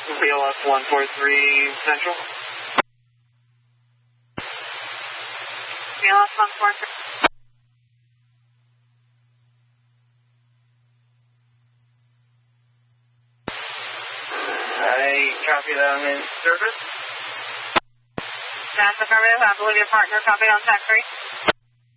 BLS 143 Central. BLS 143. I copy that I'm in service. That's affirmative. I believe your partner copied on tag 3.